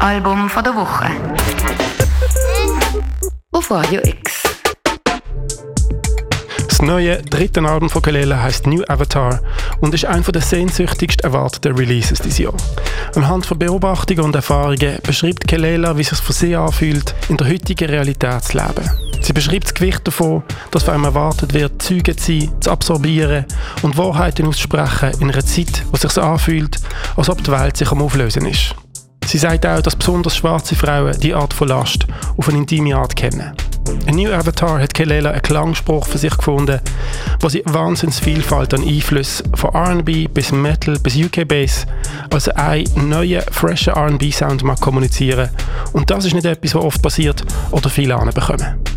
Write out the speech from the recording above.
Album von der Woche. Auf Radio X. Das neue dritte Album von Kelela heisst New Avatar und ist einer der sehnsüchtigst erwarteten Releases dieses Jahr. Anhand von Beobachtungen und Erfahrungen beschreibt Kelela, wie es sich für sie anfühlt, in der heutigen Realität zu leben. Sie beschreibt das Gewicht davon, dass von einem erwartet wird, Zeuge zu sein, zu absorbieren und Wahrheiten auszusprechen in einer Zeit, wo es sich so anfühlt, als ob die Welt sich am Auflösen ist. Sie sagt auch, dass besonders schwarze Frauen diese Art von Last auf eine intime Art kennen. In New Avatar hat Kelela einen Klangspruch für sich gefunden, wo sie Wahnsinnsvielfalt an Einflüssen von R&B bis Metal bis UK-Bass, also einen neuen, freshen R&B-Sound kommunizieren. Und das ist nicht etwas, was oft passiert oder viele anbekommen.